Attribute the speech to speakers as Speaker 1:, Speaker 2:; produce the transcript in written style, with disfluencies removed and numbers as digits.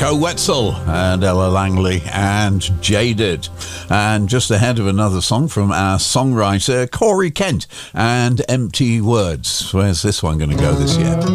Speaker 1: Joe Wetzel and Ella Langley and Jaded. And just ahead of another song from our songwriter Corey Kent and Empty Words. Where's this one going to go this year?